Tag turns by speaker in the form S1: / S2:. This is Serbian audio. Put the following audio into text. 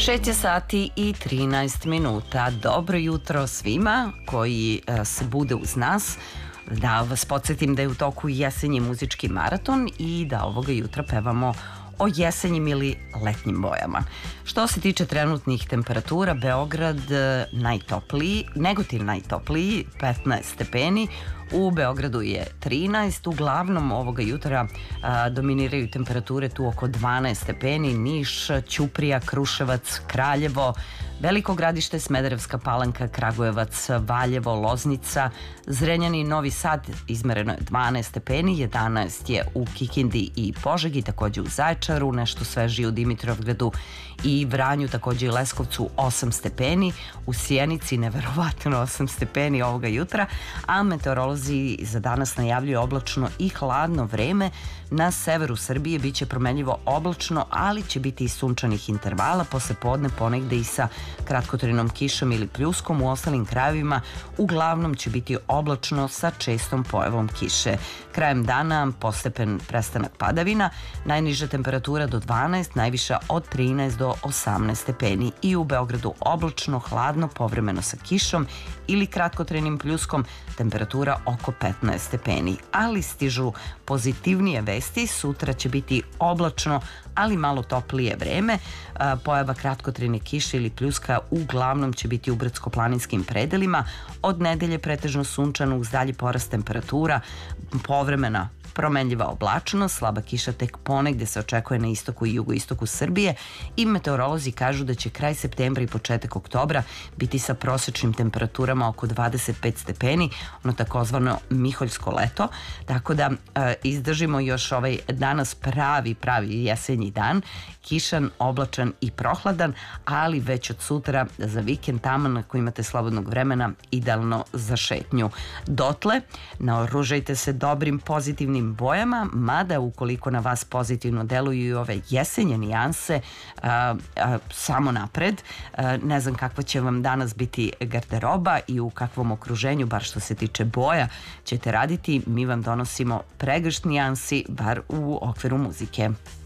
S1: 6 je sati i 13 minuta. Dobro jutro svima koji se bude uz nas. Da vas podsjetim da je u toku jesenji muzički maraton i da ovoga jutra pevamo o jesenjim ili letnjim bojama. Što se tiče trenutnih temperatura, Beograd najtopliji, Negotin najtopliji, 15 stepeni, u Beogradu je 13, uglavnom ovoga jutra dominiraju temperature tu oko 12 stepeni, Niš, Ćuprija, Kruševac, Kraljevo, Veliko Gradište, Smederevska Palanka, Kragujevac, Valjevo, Loznica, Zrenjanin, Novi Sad izmereno je 12 stepeni, 11 je u Kikindi i Požegi, takođe u Zaječaru, nešto sveži u Dimitrovgradu i Vranju, takođe i Leskovcu 8 stepeni, u Sjenici neverovatno 8 stepeni ovoga jutra, a meteorolozi za danas najavljuju oblačno i hladno vreme. Na severu Srbije biće promenljivo oblačno, ali će biti i sunčanih intervala, posle podne ponegde i sa kratkotrajnom kišom ili pljuskom. U ostalim krajevima uglavnom će biti oblačno sa čestom pojavom kiše. Krajem dana postepen prestanak padavina, najniža temperatura do 12, najviša od 13 do 18 stepeni. I u Beogradu oblačno, hladno, povremeno sa kišom ili kratkotrajnim pljuskom, temperatura oko 15 stepeni. Ali stižu pozitivnije vesti, sutra će biti oblačno, ali malo toplije vreme. Pojava kratkotrajne kiše ili pljuska uglavnom će biti u brdsko-planinskim predelima. Od nedelje pretežno sunčano uz dalji porast temperatura, povremena promenljiva oblačnost, slaba kiša tek ponegde se očekuje na istoku i jugoistoku Srbije i meteorolozi kažu da će kraj septembra i početak oktobra biti sa prosečnim temperaturama oko 25 stepeni, ono takozvano miholjsko leto, tako da izdržimo još ovaj danas pravi jesenji dan, kišan, oblačan i prohladan, ali već od sutra za vikend taman ako imate slobodnog vremena idealno za šetnju. Dotle, naoružajte se dobrim pozitivnim bojama, mada ukoliko na vas pozitivno deluju i ove jesenje nijanse, samo napred. Ne znam kakva će vam danas biti garderoba i u kakvom okruženju, bar što se tiče boja, ćete raditi. Mi vam donosimo pregršt nijansi, bar u okviru muzike.